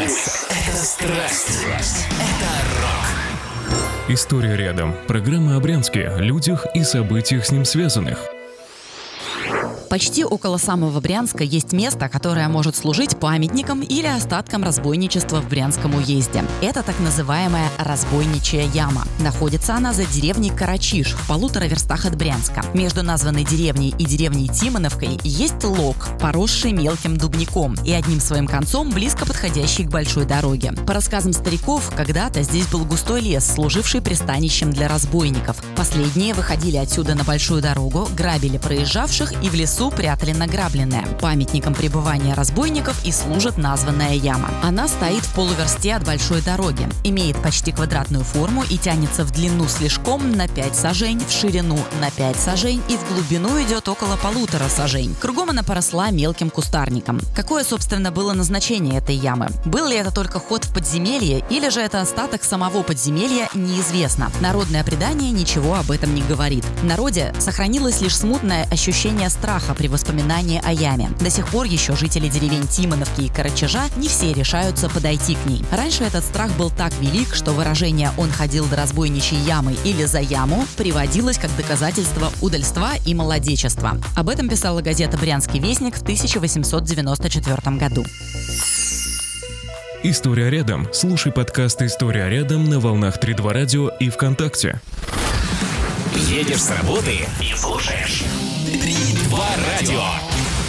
Это страсть. Это рок. История рядом. Программа о Брянске, людях и событиях с ним связанных. Почти около самого Брянска есть место, которое может служить памятником или остатком разбойничества в Брянском уезде. Это так называемая Разбойничья яма. Находится она за деревней Карачиш, в 1,5 верстах от Брянска. Между названной деревней и деревней Тимоновкой есть лог, поросший мелким дубняком и одним своим концом близко подходящий к большой дороге. По рассказам стариков, когда-то здесь был густой лес, служивший пристанищем для разбойников. Последние выходили отсюда на большую дорогу, грабили проезжавших и в лесу прятали награбленное. Памятником пребывания разбойников и служит названная яма. Она стоит в полуверсте от большой дороги, имеет почти квадратную форму и тянется в длину слишком на 5 сажень, в ширину на 5 сажень и в глубину идет около 1,5 сажень. Кругом она поросла мелким кустарником. Какое, собственно, было назначение этой ямы? Был ли это только ход в подземелье или же это остаток самого подземелья, неизвестно. Народное предание ничего об этом не говорит. В народе сохранилось лишь смутное ощущение страха при воспоминании о яме. До сих пор еще жители деревень Тимоновки и Карачижа не все решаются подойти к ней. Раньше этот страх был так велик, что выражение «он ходил до разбойничьей ямы» или «за яму» приводилось как доказательство удальства и молодечества. Об этом писала газета «Брянский вестник» в 1894 году. История рядом. Слушай подкаст «История рядом» на волнах 3.2 радио и ВКонтакте. Едешь с работы и слушаешь 3.2 радио.